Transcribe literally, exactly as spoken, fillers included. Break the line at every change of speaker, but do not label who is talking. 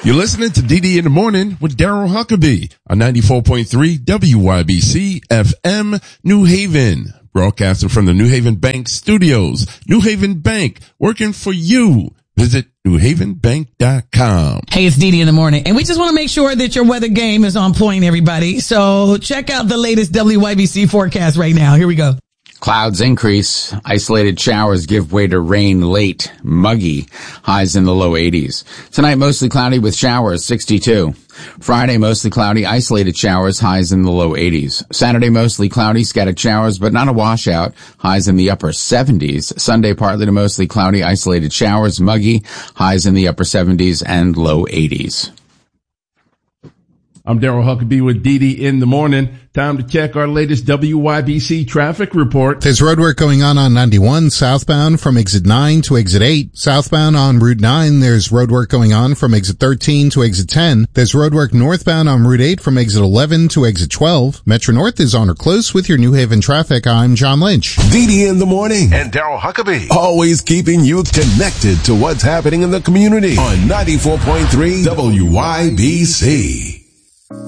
You're listening to D D in the Morning with Daryl Huckabee on ninety-four point three W Y B C F M New Haven. Broadcasting from the New Haven Bank Studios. New Haven Bank, working for you. Visit new haven bank dot com.
Hey, it's D D in the Morning, and we just want to make sure that your weather game is on point, everybody. So check out the latest W Y B C forecast right now. Here we go.
Clouds increase. Isolated showers give way to rain late. Muggy. Highs in the low eighties. Tonight, mostly cloudy with showers, sixty-two. Friday, mostly cloudy, isolated showers, highs in the low eighties. Saturday, mostly cloudy, scattered showers, but not a washout, highs in the upper seventies. Sunday, partly to mostly cloudy, isolated showers, muggy, highs in the upper seventies and low eighties.
I'm Daryl Huckabee with D D in the Morning. Time to check our latest W Y B C traffic report.
There's roadwork going on on ninety-one southbound from exit nine to exit eight. Southbound on Route nine, there's roadwork going on from exit thirteen to exit ten. There's roadwork northbound on Route eight from exit eleven to exit twelve. Metro North is on or close with your New Haven traffic. I'm John Lynch.
D D in the Morning and Daryl Huckabee, always keeping you connected to what's happening in the community on ninety-four point three W Y B C.